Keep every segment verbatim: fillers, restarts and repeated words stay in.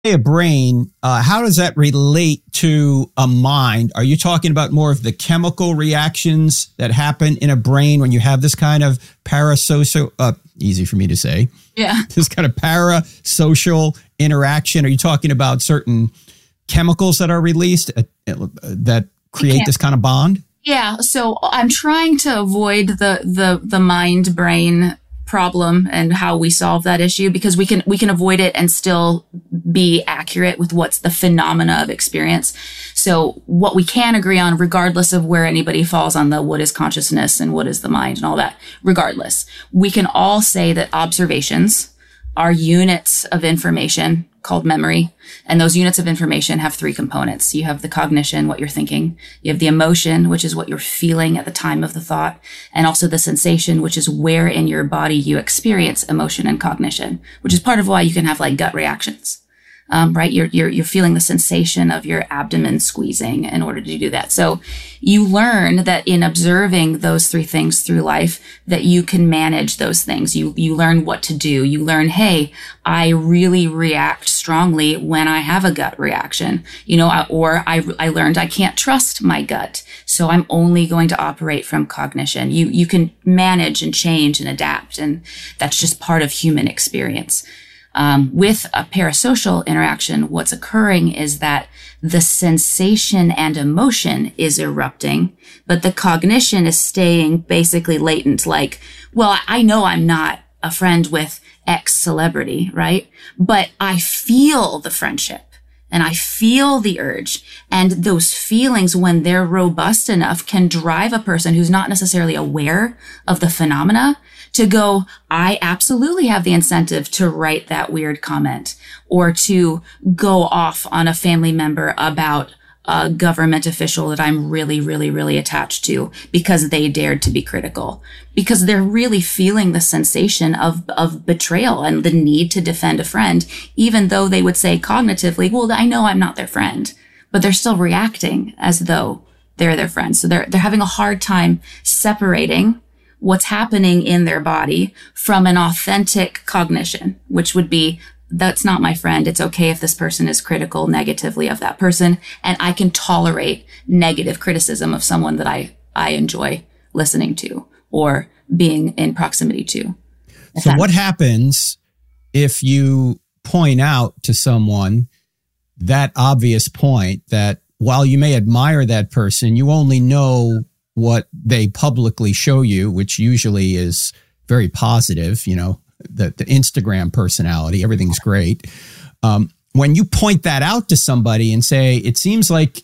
a brain, uh, how does that relate to a mind? Are you talking about more of the chemical reactions that happen in a brain when you have this kind of parasocial, uh, easy for me to say, yeah, this kind of parasocial interaction? Are you talking about certain chemicals that are released uh, uh, that create this kind of bond? Yeah. So I'm trying to avoid the the the mind brain problem and how we solve that issue, because we can we can avoid it and still be accurate with what's the phenomena of experience. So what we can agree on, regardless of where anybody falls on the what is consciousness and what is the mind and all that, regardless, we can all say that observations are units of information called memory. And those units of information have three components. You have the cognition, what you're thinking. You have the emotion, which is what you're feeling at the time of the thought. And also the sensation, which is where in your body you experience emotion and cognition, which is part of why you can have like gut reactions. Um, right? You're, you're, you're feeling the sensation of your abdomen squeezing in order to do that. So you learn that in observing those three things through life, that you can manage those things. You, you learn what to do. You learn, hey, I really react strongly when I have a gut reaction, you know, or I, I learned I can't trust my gut. So I'm only going to operate from cognition. You, you can manage and change and adapt. And that's just part of human experience. Um, with a parasocial interaction, what's occurring is that the sensation and emotion is erupting, but the cognition is staying basically latent. Like, well, I know I'm not a friend with X celebrity, right? But I feel the friendship and I feel the urge. And those feelings, when they're robust enough, can drive a person who's not necessarily aware of the phenomena to go, I absolutely have the incentive to write that weird comment, or to go off on a family member about a government official that I'm really, really, really attached to because they dared to be critical, because they're really feeling the sensation of, of betrayal and the need to defend a friend, even though they would say cognitively, well, I know I'm not their friend, but they're still reacting as though they're their friend. So they're, they're having a hard time separating what's happening in their body from an authentic cognition, which would be, that's not my friend. It's okay if this person is critical negatively of that person. And I can tolerate negative criticism of someone that I, I enjoy listening to or being in proximity to. So what happens if you point out to someone that obvious point that while you may admire that person, you only know what they publicly show you, which usually is very positive, you know, the, the Instagram personality, everything's great. Um, when you point that out to somebody and say, it seems like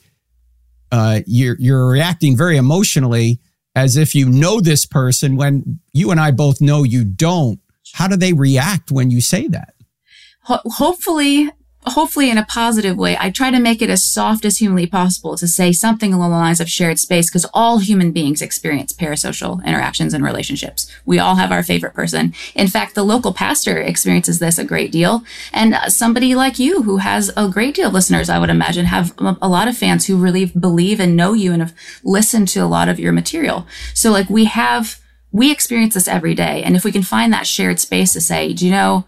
uh, you're, you're reacting very emotionally as if you know this person when you and I both know you don't, how do they react when you say that? Ho- hopefully, hopefully in a positive way. I try to make it as soft as humanly possible to say something along the lines of shared space, because all human beings experience parasocial interactions and relationships. We all have our favorite person. In fact, the local pastor experiences this a great deal. And somebody like you who has a great deal of listeners, I would imagine, have a lot of fans who really believe and know you and have listened to a lot of your material. So like we have, we experience this every day. And if we can find that shared space to say, do you know,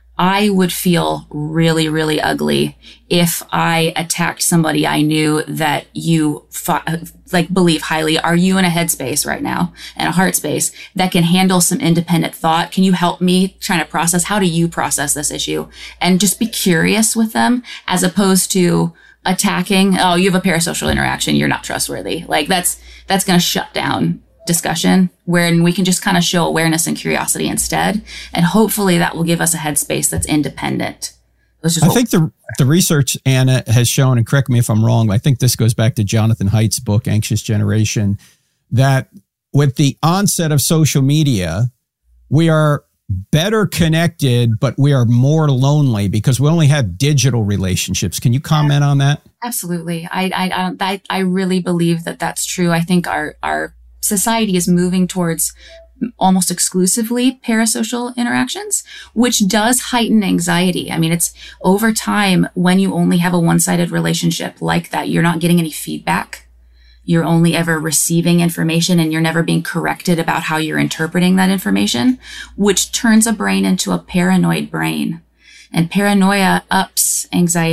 I would feel really, really ugly if I attacked somebody I knew that you fought, like believe highly. Are you in a headspace right now and a heart space that can handle some independent thought? Can you help me trying to process? How do you process this issue? And just be curious with them as opposed to attacking. Oh, you have a parasocial interaction. You're not trustworthy. Like that's, that's going to shut down discussion, wherein we can just kind of show awareness and curiosity instead. And hopefully that will give us a headspace that's independent. I think the the research, Anna, has shown, and correct me if I'm wrong, I think this goes back to Jonathan Haidt's book, Anxious Generation, that with the onset of social media, we are better connected, but we are more lonely because we only have digital relationships. Can you comment on that? Absolutely. I I I, I really believe that that's true. I think our our society is moving towards almost exclusively parasocial interactions, which does heighten anxiety. I mean, it's over time when you only have a one-sided relationship like that, you're not getting any feedback. You're only ever receiving information and you're never being corrected about how you're interpreting that information, which turns a brain into a paranoid brain. And paranoia ups anxiety.